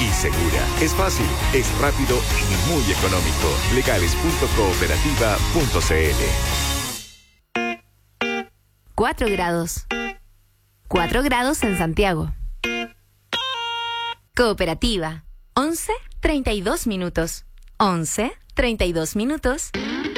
y segura. Es fácil, es rápido y muy económico. Legales.cooperativa.cl. 4 grados. 4 grados en Santiago. Cooperativa. 11:32 minutos. 11:32 minutos.